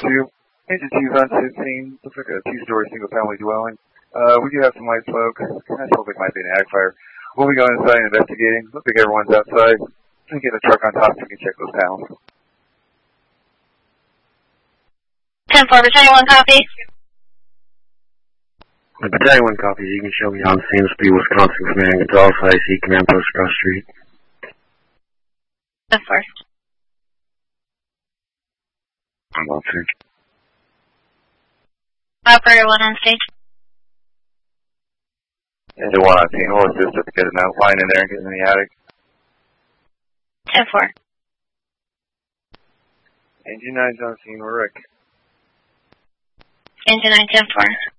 2. Engine 2's on scene. Looks like a 2-story single-family dwelling. We do have some light smoke. I feel like it might be an ag fire. We'll be going inside and investigating. Looks like everyone's outside. We get a truck on top so we can check those panels. 10-4, Battalion 1 copy. Battalion 1 copy. You can show me on scene. Speed Wisconsin Command. Gonzales IC Command Post Cross Street. 10-4. I'm on scene. Operator 1 on stage. Engine 1 on scene. We'll assist us to get an outline in there and get in the attic. 10-4. Engine 9's on scene. We're Rick. Engine 9, 10-4.